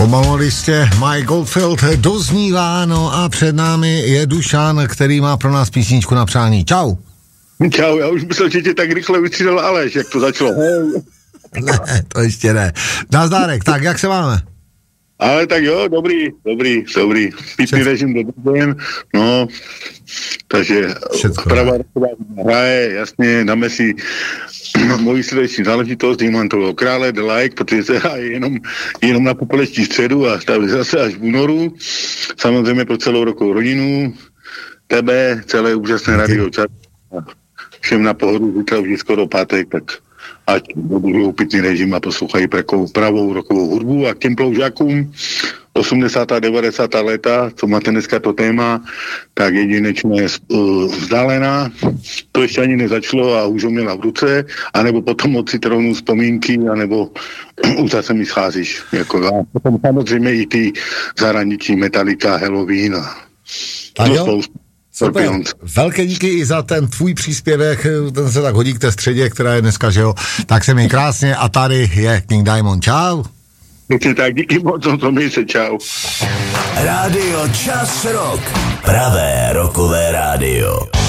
Pomalu listě Mike Goldfield doznívá, no a před námi je Dušan, který má pro nás písničku na přání. Čau. Čau, já už myslel, že tě tak rychle vystřídal Aleš, jak to začalo. Ne, to ještě ne. Nazdárek, tak jak se máme? Ale tak jo, dobrý. Pitný režim dodržen, no, takže pravá hraje, jasně, dáme si moji srdeční záležitost, Diamantového krále, The Like, protože se hraje jenom na popeleční středu a zase až v únoru, samozřejmě pro celou rokovou rodinu, tebe, celé úžasné radio čas, všem na pohodu, zítra už je skoro pátek, tak ať dodržují pitný režim a poslouchají pravou rokovou hudbu a k těm ploužákům 80. a 90. léta, co máte dneska to téma, tak jedinečně vzdálená, to ještě ani nezačalo a už ho měla v ruce, anebo potom od Citronu vzpomínky, anebo už zase mi scházíš. Jako, a potom samozřejmě i ty zahraniční Metallica, Halloween a super, velké díky i za ten tvůj příspěvek, ten se tak hodí k té středě, která je dneska, že jo, tak se mi krásně a tady je King Diamond, čau. Tak díky moc, to mi se, čau. Rádio Čas Rock, pravé rockové rádio.